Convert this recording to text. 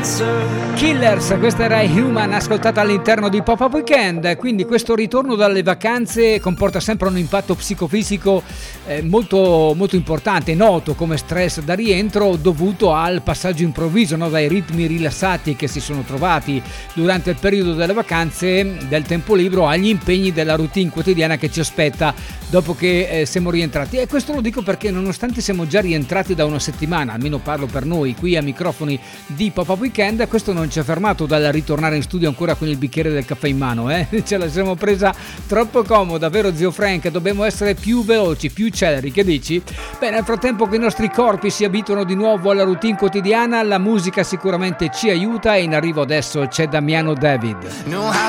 Killers, questa era Human, ascoltata all'interno di Pop-Up Weekend. Quindi questo ritorno dalle vacanze comporta sempre un impatto psicofisico molto, molto importante, noto come stress da rientro dovuto al passaggio improvviso, no? Dai ritmi rilassati che si sono trovati durante il periodo delle vacanze, del tempo libero, agli impegni della routine quotidiana che ci aspetta dopo che siamo rientrati. E questo lo dico perché nonostante siamo già rientrati da una settimana, almeno parlo per noi qui a microfoni di Pop-Up Weekend, questo non ci ha fermato dal ritornare in studio ancora con il bicchiere del caffè in mano, ce la siamo presa troppo comoda, vero zio Frank? Dobbiamo essere più veloci, più celeri, che dici? Beh, nel frattempo che i nostri corpi si abituano di nuovo alla routine quotidiana, la musica sicuramente ci aiuta e in arrivo adesso c'è Damiano David. Know how